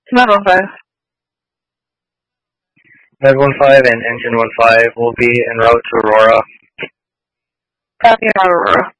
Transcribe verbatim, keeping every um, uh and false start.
Not one five. Med one five and Engine one five will be en route to Aurora. Copy Aurora.